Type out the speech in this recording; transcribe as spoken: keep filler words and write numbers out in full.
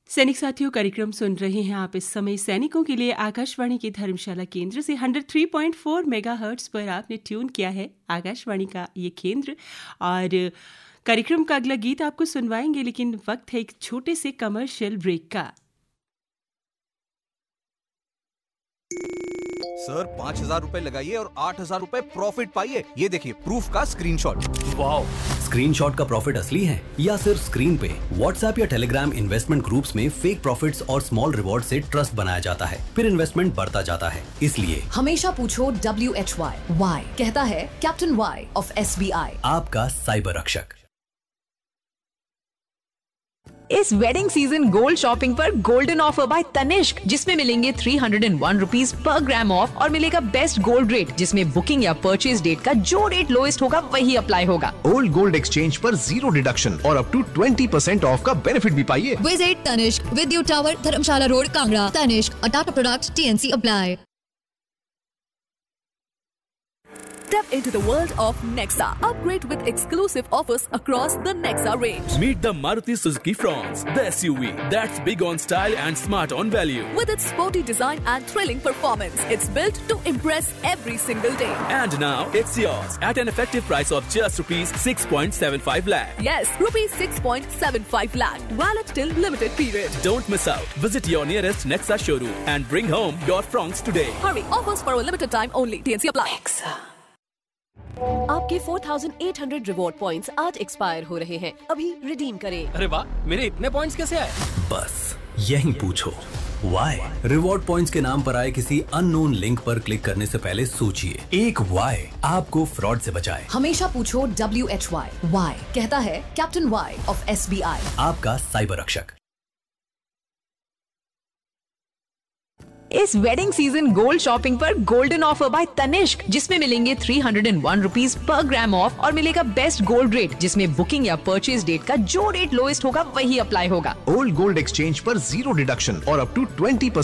सैनिक साथियों, कार्यक्रम सुन रहे हैं आप इस समय सैनिकों के लिए आकाशवाणी के धर्मशाला केंद्र से एक सौ तीन पॉइंट चार मेगाहर्ट्ज पर आपने ट्यून किया है आकाशवाणी का ये केंद्र। और कार्यक्रम का अगला गीत आपको सुनवाएंगे, लेकिन वक्त है एक छोटे से कमर्शियल ब्रेक का। सर, पाँच हजार रुपए लगाइए और आठ हजार रुपए प्रॉफिट पाइए। ये देखिए प्रूफ का स्क्रीनशॉट। वाओ, स्क्रीनशॉट का प्रॉफिट असली है या सिर्फ स्क्रीन पे? व्हाट्सएप या टेलीग्राम इन्वेस्टमेंट ग्रुप्स में फेक प्रॉफिट्स और स्मॉल रिवॉर्ड से ट्रस्ट बनाया जाता है, फिर इन्वेस्टमेंट बढ़ता जाता है। इसलिए हमेशा पूछो डब्ल्यू एच वाई। वाई कहता है captain Y of S B I, आपका साइबर रक्षक। इस वेडिंग सीजन गोल्ड शॉपिंग पर गोल्डन ऑफर बाय तनिष्क, जिसमें मिलेंगे तीन सौ एक रुपीस पर ग्राम ऑफ और मिलेगा बेस्ट गोल्ड रेट, जिसमें बुकिंग या परचेज डेट का जो रेट लोएस्ट होगा वही अप्लाई होगा। ओल्ड गोल्ड एक्सचेंज पर जीरो डिडक्शन और अप टू बीस परसेंट ऑफ का बेनिफिट भी पाइए। विजिट तनिष्क, विद्युत tower, Dharamshala road, Kangra. Tanishq, a Tata product, T N C apply. Step into the world of Nexa. Upgrade with exclusive offers across the Nexa range. Meet the Maruti Suzuki Fronx, the S U V that's big on style and smart on value. With its sporty design and thrilling performance, it's built to impress every single day. And now it's yours at an effective price of just rupees six point seven five lakh. Yes, rupees six point seven five lakh. Valid till limited period. Don't miss out. Visit your nearest Nexa showroom and bring home your Fronx today. Hurry, offers for a limited time only. T N C apply. Nexa. आपके चार हज़ार आठ सौ reward points आज expire हो रहे हैं, अभी रिडीम करें। अरे वाह, मेरे इतने पॉइंट्स कैसे आए? बस यही पूछो वाई। रिवॉर्ड पॉइंट्स के नाम पर आए किसी अननोन लिंक पर क्लिक करने से पहले सोचिए, एक वाई आपको फ्रॉड से बचाए। हमेशा पूछो डब्ल्यू एच वाई। वाई कहता है captain Y of S B I, आपका साइबर रक्षक। इस वेडिंग सीजन गोल्ड शॉपिंग पर गोल्डन ऑफर बाय तनिष्क, जिसमें मिलेंगे तीन सौ एक रुपीस पर ग्राम ऑफ और मिलेगा बेस्ट गोल्ड रेट, जिसमें बुकिंग या परचेज डेट का जो रेट लोएस्ट होगा वही अप्लाई होगा। ओल्ड गोल्ड एक्सचेंज पर जीरो डिडक्शन और अप टू बीस